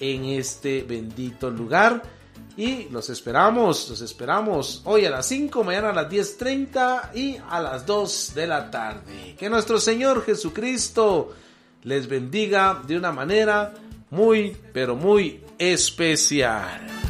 en este bendito lugar. Y los esperamos hoy a las 5, mañana a las 10:30 y a las 2 de la tarde. Que nuestro Señor Jesucristo les bendiga de una manera muy, pero muy especial.